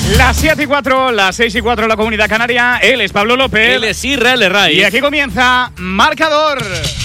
Las 7:04, las 6:04 en la Comunidad Canaria. Él es Pablo López. Él es Israel Raiz. Y aquí comienza Marcador.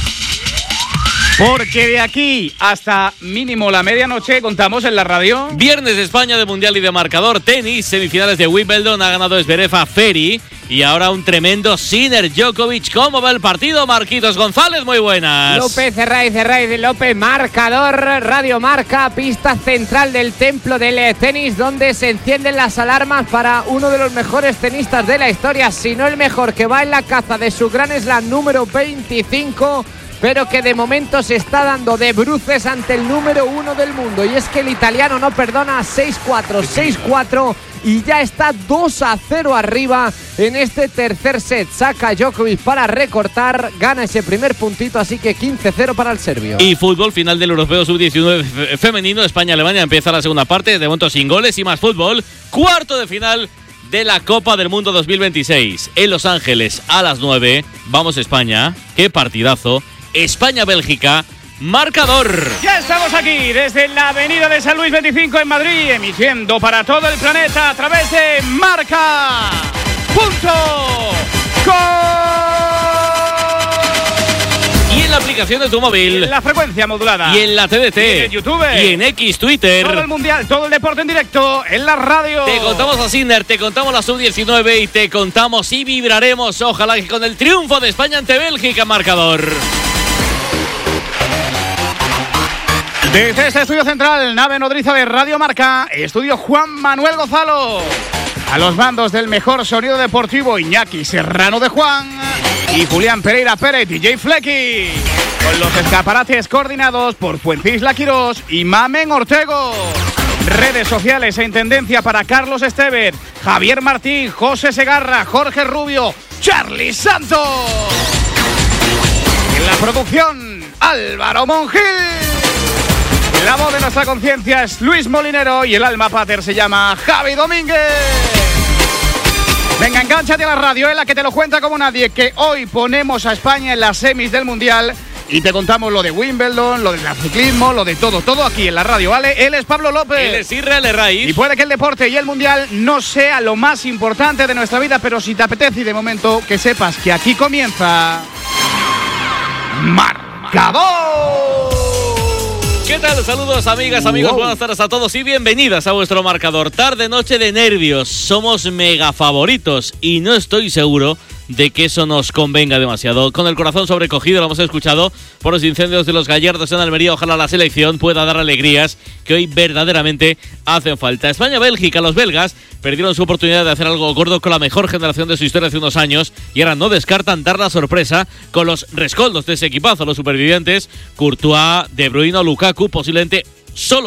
Porque de aquí hasta mínimo la medianoche contamos en la radio. Viernes de España de Mundial y de Marcador. Tenis, semifinales de Wimbledon. Ha ganado Zverev a Ferry. Y ahora un tremendo Sinner Djokovic. ¿Cómo va el partido? Marquitos González, muy buenas. López, Raiz, López, Marcador, Radio Marca, pista central del templo del tenis, donde se encienden las alarmas para uno de los mejores tenistas de la historia, si no el mejor, que va en la caza de su Grand Slam número 25, pero que de momento se está dando de bruces ante el número 1 del mundo. Y es que el italiano no perdona, 6-4, 6-4, y ya está 2-0 arriba en este tercer set. Saca Djokovic para recortar, gana ese primer puntito, así que 15-0 para el serbio. Y fútbol, final del Europeo Sub-19 femenino, España-Alemania, empieza la segunda parte, de momento sin goles y más fútbol. Cuarto de final de la Copa del Mundo 2026 en Los Ángeles a las 9. Vamos España, qué partidazo. España-Bélgica, Marcador. Ya estamos aquí desde la avenida de San Luis 25 en Madrid, emitiendo para todo el planeta a través de Marca.com. Y en la aplicación de tu móvil, en la frecuencia modulada, y en la TDT, y en YouTube, y en X, Twitter. Todo el mundial, todo el deporte en directo en la radio. Te contamos a Sinner, te contamos la Sub-19 y te contamos y vibraremos, ojalá que con el triunfo de España ante Bélgica, Marcador. Desde este estudio central, nave nodriza de Radio Marca, estudio Juan Manuel Gonzalo. A los mandos del mejor sonido deportivo, Iñaki Serrano de Juan y Julián Pereira Pérez, DJ Flecky. Con los escaparates coordinados por Fuencisla Quirós y Mamen Ortego. Redes sociales en tendencia para Carlos Estevez, Javier Martín, José Segarra, Jorge Rubio, Charly Santos. En la producción, Álvaro Monjil. La voz de nuestra conciencia es Luis Molinero y el alma pater se llama Javi Domínguez. Venga, engánchate a la radio, la que te lo cuenta como nadie, que hoy ponemos a España en las semis del Mundial y te contamos lo de Wimbledon, lo del ciclismo, lo de todo aquí en la radio, ¿vale? Él es Pablo López. Él es Israel Raiz. Y puede que el deporte y el Mundial no sea lo más importante de nuestra vida, pero si te apetece y de momento que sepas que aquí comienza Marcador. ¿Qué tal? Saludos amigas, amigos, buenas tardes a todos y bienvenidas a vuestro Marcador. Tarde, noche de nervios, somos mega favoritos y no estoy seguro de que eso nos convenga demasiado. Con el corazón sobrecogido, lo hemos escuchado por los incendios de los Gallardos en Almería. Ojalá la selección pueda dar alegrías que hoy verdaderamente hacen falta. España-Bélgica, los belgas perdieron su oportunidad de hacer algo gordo con la mejor generación de su historia hace unos años y ahora no descartan dar la sorpresa con los rescoldos de ese equipazo, los supervivientes, Courtois, De Bruyne o Lukaku, posiblemente solo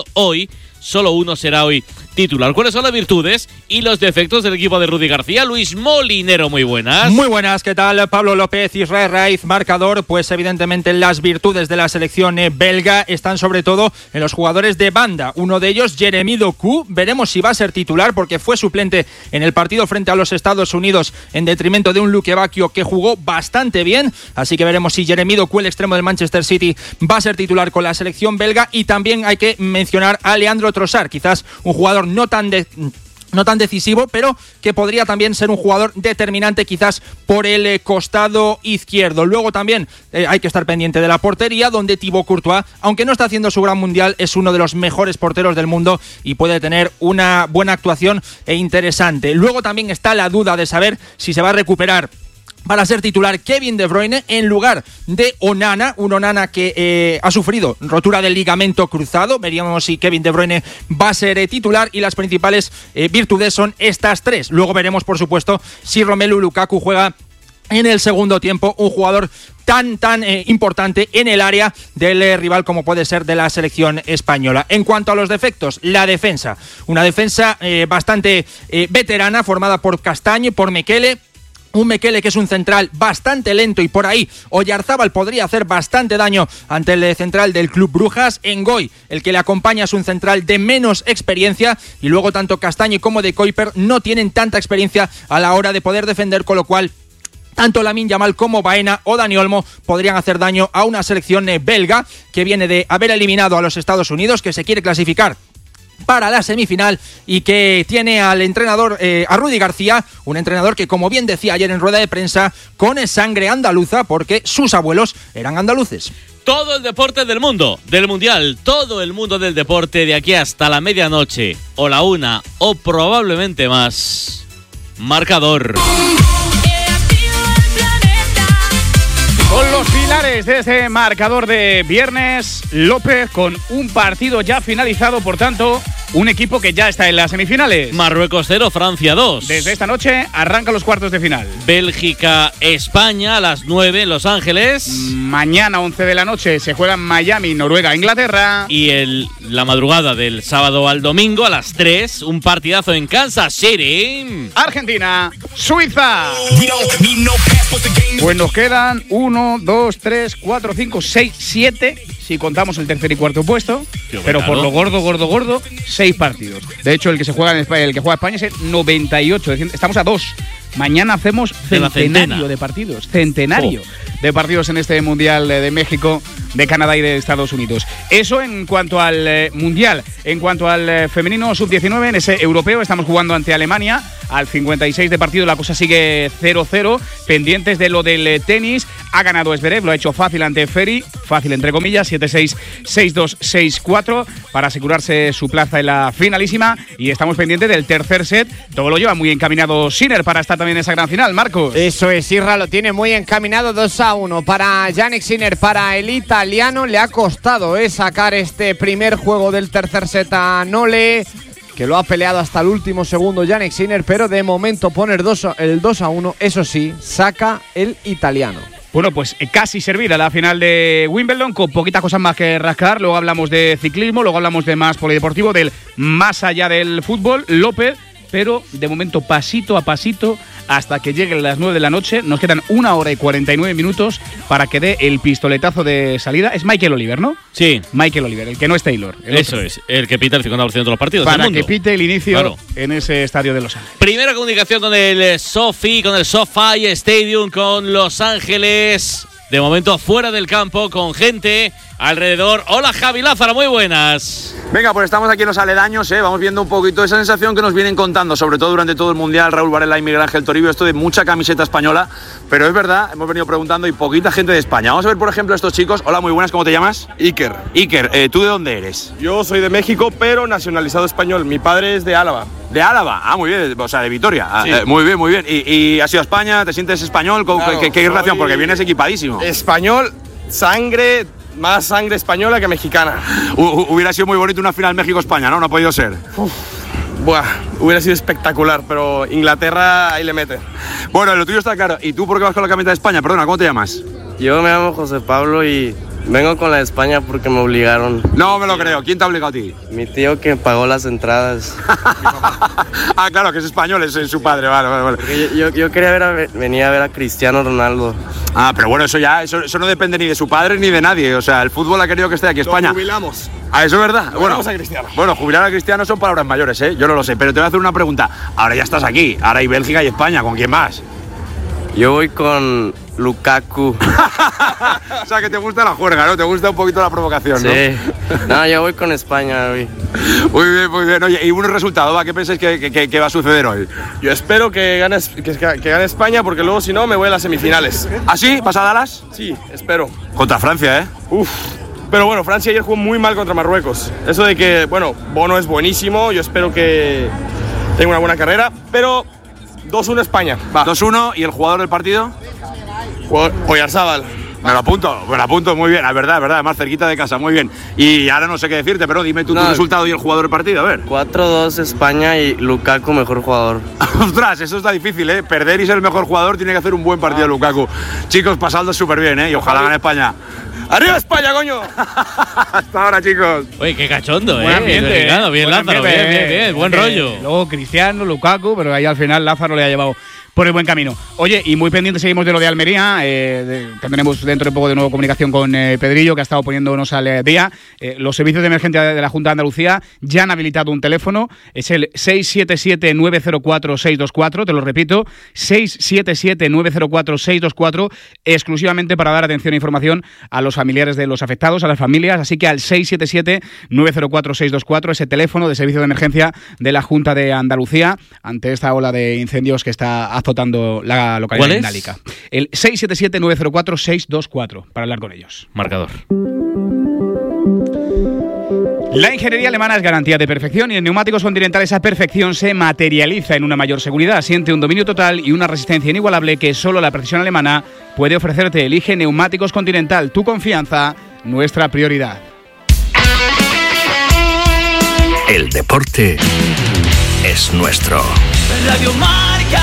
uno será hoy titular. ¿Cuáles son las virtudes y los defectos del equipo de Rudy García? Luis Molinero, muy buenas. Muy buenas, ¿qué tal? Pablo López, Israel Raiz, Marcador. Pues evidentemente las virtudes de la selección belga están sobre todo en los jugadores de banda. Uno de ellos, Jeremy Doku, veremos si va a ser titular porque fue suplente en el partido frente a los Estados Unidos en detrimento de un Luque Bacchio que jugó bastante bien, así que veremos si Jeremy Doku, el extremo del Manchester City, va a ser titular con la selección belga. Y también hay que mencionar a Leandro Trossard, quizás un jugador no tan decisivo, pero que podría también ser un jugador determinante quizás por el costado izquierdo. Luego también hay que estar pendiente de la portería, donde Thibaut Courtois, aunque no está haciendo su gran mundial, es uno de los mejores porteros del mundo y puede tener una buena actuación e interesante. Luego también está la duda de saber si se va a recuperar para ser titular Kevin De Bruyne en lugar de Onana, un Onana que ha sufrido rotura del ligamento cruzado. Veríamos si Kevin De Bruyne va a ser titular y las principales virtudes son estas tres. Luego veremos, por supuesto, si Romelu Lukaku juega en el segundo tiempo, un jugador tan importante en el área del rival como puede ser de la selección española. En cuanto a los defectos, la defensa, una defensa bastante veterana, formada por Castagne, por Mekele. Un Mekele que es un central bastante lento y por ahí Oyarzábal podría hacer bastante daño ante el central del Club Brujas. Ngoy, el que le acompaña, es un central de menos experiencia y luego tanto Castagne como De Kuyper no tienen tanta experiencia a la hora de poder defender, con lo cual tanto Lamine Yamal como Baena o Dani Olmo podrían hacer daño a una selección belga que viene de haber eliminado a los Estados Unidos, que se quiere clasificar para la semifinal y que tiene al entrenador, a Rudy García, un entrenador que, como bien decía ayer en rueda de prensa, con sangre andaluza porque sus abuelos eran andaluces. Todo el deporte del mundo, del mundial, todo el mundo del deporte de aquí hasta la medianoche, o la 1, o probablemente más. Marcador. Con los pilares de este marcador de viernes, López con un partido ya finalizado, por tanto, un equipo que ya está en las semifinales. Marruecos 0, Francia 2. Desde esta noche arrancan los cuartos de final. Bélgica, España a las 9 en Los Ángeles. Mañana 11 de la noche se juegan Miami, Noruega, Inglaterra. Y la madrugada del sábado al domingo a las 3, un partidazo en Kansas City. Argentina, Suiza. Pues nos quedan 1, 2, 3, 4, 5, 6, 7, si contamos el tercer y cuarto puesto. Pero por lo gordo, 6 partidos. De hecho, el que juega España es el 98. Estamos a 2. Mañana hacemos centenario de partidos. Centenario de partidos en este Mundial de México, de Canadá y de Estados Unidos. Eso en cuanto al Mundial. En cuanto al femenino sub-19, en ese europeo estamos jugando ante Alemania. Al 56 de partido la cosa sigue 0-0. Pendientes de lo del tenis. Ha ganado Zverev, lo ha hecho fácil ante Ferry. Fácil entre comillas, 7-6, 6-2, 6-4 para asegurarse su plaza en la finalísima. Y estamos pendientes del tercer set. Todo lo lleva muy encaminado Sinner para estar también en esa gran final, Marcos. Eso es, Isra lo tiene muy encaminado, 2-1 para Jannik Sinner, para el italiano. Le ha costado sacar este primer juego del tercer set a Nole, que lo ha peleado hasta el último segundo Jannik Sinner, pero de momento pone el 2-1, eso sí, saca el italiano. Bueno, pues casi servida la final de Wimbledon, con poquitas cosas más que rascar. Luego hablamos de ciclismo, luego hablamos de más polideportivo, del más allá del fútbol, López, pero de momento pasito a pasito hasta que lleguen las 9 de la noche. Nos quedan 1 hora y 49 minutos para que dé el pistoletazo de salida. Es Michael Oliver, ¿no? Sí. Michael Oliver, el que no es Taylor. Eso es, el que pita el 50% de los partidos para del mundo. Que pite el inicio en ese estadio de Los Ángeles. Primera comunicación con el SoFi Stadium, con Los Ángeles. De momento fuera del campo, con gente alrededor. Hola, Javi Lázaro, muy buenas. Venga, pues estamos aquí en los aledaños, vamos viendo un poquito esa sensación que nos vienen contando, sobre todo durante todo el Mundial, Raúl Varela y Miguel Ángel Toribio, esto de mucha camiseta española, pero es verdad, hemos venido preguntando y poquita gente de España. Vamos a ver, por ejemplo, a estos chicos. Hola, muy buenas, ¿cómo te llamas? Iker. Iker, ¿tú de dónde eres? Yo soy de México, pero nacionalizado español. Mi padre es de Álava. ¿De Álava? Ah, muy bien, o sea, de Vitoria. Sí. Muy bien, muy bien. ¿Y has ido a España? ¿Te sientes español? Claro, ¿Qué relación? Porque vienes equipadísimo. Español, sangre, más sangre española que mexicana. Hubiera sido muy bonito una final México-España, ¿no? No ha podido ser. Buah, hubiera sido espectacular, pero Inglaterra ahí le mete. Bueno, lo tuyo está claro. ¿Y tú por qué vas con la camiseta de España? Perdona, ¿cómo te llamas? Yo me llamo José Pablo y vengo con la de España porque me obligaron. No me lo creo. ¿Quién te ha obligado a ti? Mi tío que pagó las entradas. Ah, claro, que es español, es su padre. Vale. Yo quería venir a ver a Cristiano Ronaldo. Ah, pero bueno, eso no depende ni de su padre ni de nadie. O sea, el fútbol ha querido que esté aquí en España. Lo jubilamos. Ah, eso es verdad. Bueno, a Cristiano. Bueno, jubilar a Cristiano son palabras mayores, yo no lo sé. Pero te voy a hacer una pregunta. Ahora ya estás aquí. Ahora hay Bélgica y España. ¿Con quién más? Yo voy con Lukaku. O sea, que te gusta la juerga, ¿no? Te gusta un poquito la provocación, ¿no? Sí. No, yo voy con España hoy. Muy bien. Oye, y un resultado, ¿qué pensáis que va a suceder hoy? Yo espero que gane España, porque luego si no me voy a las semifinales. ¿Ah, sí? ¿Vas a Dallas? Sí, espero. Contra Francia, ¿eh? Uf. Pero bueno, Francia ayer jugó muy mal contra Marruecos. Eso de que, bueno, Bono es buenísimo, yo espero que tenga una buena carrera, pero 2-1 España. Va. 2-1, ¿y el jugador del partido? Oyarzábal. Me lo apunto, muy bien, es verdad, más cerquita de casa, muy bien. Y ahora no sé qué decirte, pero dime tú tu resultado y el jugador del partido, a ver. 4-2 España y Lukaku mejor jugador. Ostras, eso está difícil, perder y ser el mejor jugador tiene que hacer un buen partido Lukaku. Chicos, pasadlo súper bien, y ojalá gane España. ¡Arriba España, coño! Hasta ahora, chicos. Oye, qué cachondo, Buen ambiente, bien, Lázaro, bien, buen rollo. Luego Cristiano, Lukaku, pero ahí al final Lázaro le ha llevado por el buen camino. Oye, y muy pendiente seguimos de lo de Almería, tendremos dentro de poco de nuevo comunicación con Pedrillo, que ha estado poniéndonos al día. Los servicios de emergencia de la Junta de Andalucía ya han habilitado un teléfono, es el 677-904-624, te lo repito, 677-904-624, exclusivamente para dar atención e información a los los familiares de los afectados, a las familias, así que al 677-904-624, ese teléfono de servicio de emergencia de la Junta de Andalucía ante esta ola de incendios que está azotando la localidad de Nálica. El 677-904-624 para hablar con ellos. Marcador. La ingeniería alemana es garantía de perfección y en Neumáticos Continental esa perfección se materializa en una mayor seguridad. Siente un dominio total y una resistencia inigualable que solo la precisión alemana puede ofrecerte. Elige Neumáticos Continental, tu confianza, nuestra prioridad. El deporte es nuestro. Radio Marca.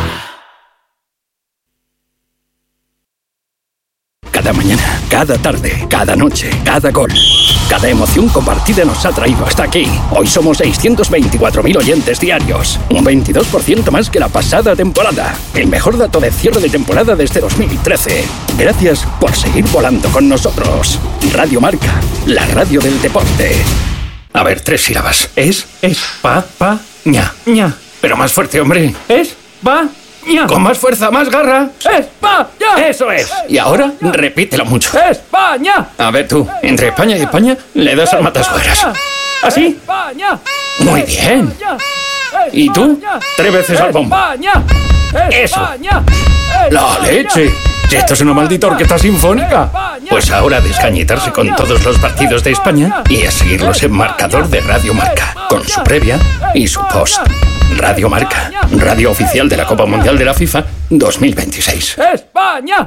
Cada mañana, cada tarde, cada noche, cada gol, cada emoción compartida nos ha traído hasta aquí. Hoy somos 624.000 oyentes diarios, un 22% más que la pasada temporada. El mejor dato de cierre de temporada desde 2013. Gracias por seguir volando con nosotros. Radio Marca, la radio del deporte. A ver, 3 sílabas. España. Pero más fuerte, hombre. España. Con más fuerza, más garra. ¡España! ¡Eso es! Y ahora, repítelo mucho. ¡España! A ver tú, entre España y España, le das al matasuegras. ¿Así? ¡España! Muy bien. ¿Y tú? 3 veces al bombo. ¡Eso! ¡La leche! Si esto es una maldita orquesta sinfónica. Pues ahora a descañitarse con todos los partidos de España y a seguirlos en Marcador de Radio Marca, con su previa y su post. Radio Marca, radio oficial de la Copa Mundial de la FIFA 2026. ¡España!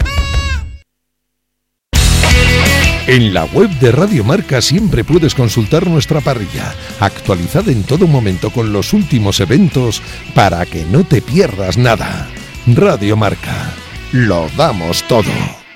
En la web de Radio Marca siempre puedes consultar nuestra parrilla, actualizada en todo momento con los últimos eventos para que no te pierdas nada. Radio Marca, lo damos todo.